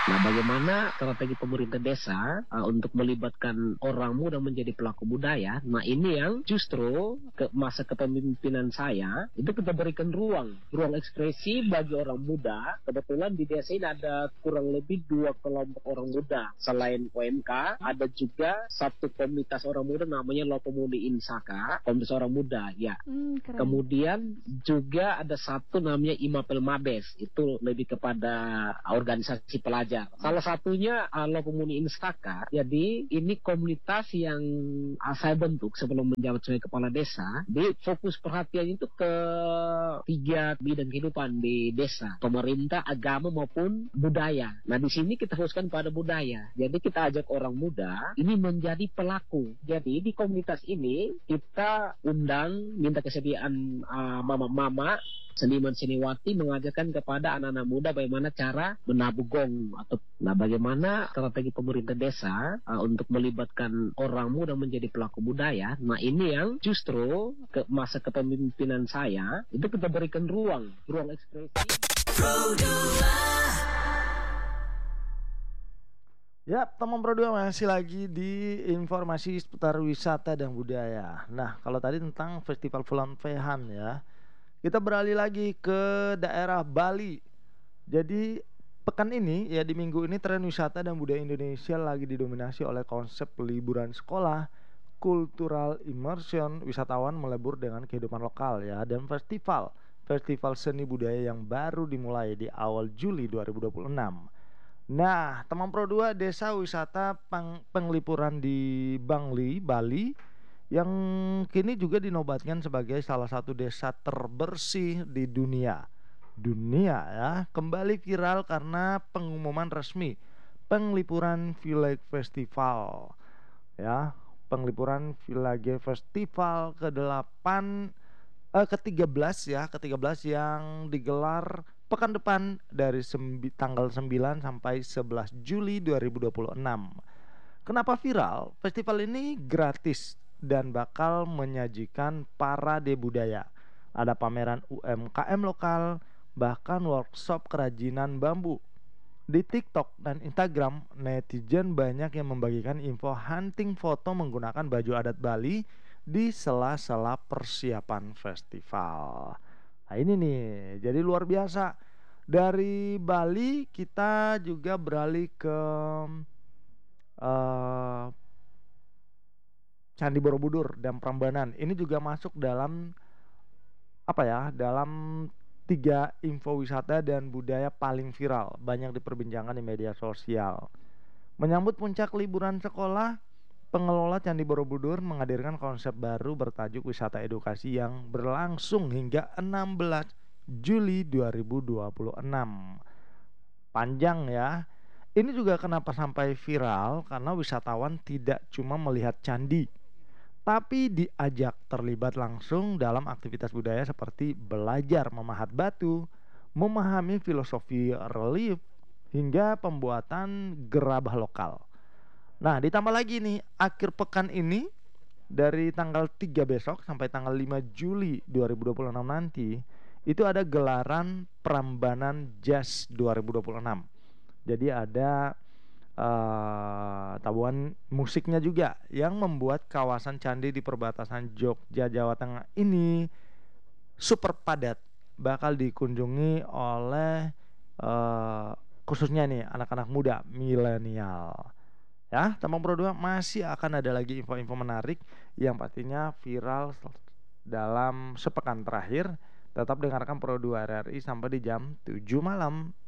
Nah, bagaimana strategi pemerintah desa untuk melibatkan orang muda menjadi pelaku budaya? Nah, ini yang justru ke masa kepemimpinan saya itu kita berikan ruang ekspresi bagi orang muda. Kebetulan di desa ini ada kurang lebih 2 kelompok orang muda. Selain OMK, ada juga satu komunitas orang muda namanya Lopomuni Insaka, komunitas orang muda. Ya. Keren. Kemudian juga ada satu namanya Imapel Mabes, itu lebih kepada organisasi pelajar. Salah satunya Lopomuni Instaka. Jadi ini komunitas yang saya bentuk sebelum menjabat sebagai kepala desa. Di fokus perhatian itu ke 3 bidang kehidupan di desa: pemerintah, agama maupun budaya. Nah, di sini kita fokuskan pada budaya. Jadi kita ajak orang muda ini menjadi pelaku. Jadi di komunitas ini kita undang, minta kesediaan mama-mama, seniman seniwati mengajarkan kepada anak-anak muda bagaimana cara menabuh gong nah, bagaimana strategi pemerintah desa untuk melibatkan orang muda menjadi pelaku budaya. Nah, ini yang justru ke masa kepemimpinan saya itu kita berikan ruang ekspresi. Ya, teman Pro 2 masih lagi di informasi seputar wisata dan budaya. Nah, kalau tadi tentang Festival Fulan Fehan ya, kita beralih lagi ke daerah Bali. Jadi pekan ini ya, di minggu ini tren wisata dan budaya Indonesia lagi didominasi oleh konsep liburan sekolah, cultural immersion, wisatawan melebur dengan kehidupan lokal ya, dan festival seni budaya yang baru dimulai di awal Juli 2026. Nah, teman Pro 2, desa wisata penglipuran di Bangli, Bali yang kini juga dinobatkan sebagai salah satu desa terbersih di dunia ya, kembali viral karena pengumuman resmi penglipuran Village Festival ya, penglipuran Village Festival ke-13 yang digelar pekan depan dari tanggal 9 sampai 11 Juli 2026. Kenapa viral? Festival ini gratis dan bakal menyajikan parade budaya. Ada pameran UMKM lokal, bahkan workshop kerajinan bambu. Di TikTok dan Instagram, netizen banyak yang membagikan info hunting foto menggunakan baju adat Bali di sela-sela persiapan festival. Nah, ini nih, jadi luar biasa. Dari Bali kita juga beralih ke Candi Borobudur dan Prambanan. Ini juga masuk dalam dalam 3 info wisata dan budaya paling viral, banyak diperbincangkan di media sosial. Menyambut puncak liburan sekolah, pengelola Candi Borobudur menghadirkan konsep baru bertajuk wisata edukasi yang berlangsung hingga 16 Juli 2026. Panjang ya. Ini juga kenapa sampai viral, karena wisatawan tidak cuma melihat candi, tapi diajak terlibat langsung dalam aktivitas budaya seperti belajar memahat batu, memahami filosofi relief, hingga pembuatan gerabah lokal. Nah, ditambah lagi nih, akhir pekan ini dari tanggal 3 besok sampai tanggal 5 Juli 2026 nanti, itu ada gelaran Prambanan Jazz 2026. Jadi ada tabuhan musiknya juga yang membuat kawasan candi di perbatasan Jogja, Jawa Tengah ini super padat, bakal dikunjungi oleh khususnya nih anak-anak muda milenial. Ya, teman Pro 2, masih akan ada lagi info-info menarik yang pastinya viral dalam sepekan terakhir. Tetap dengarkan Pro 2 RRI sampai di jam 7 malam.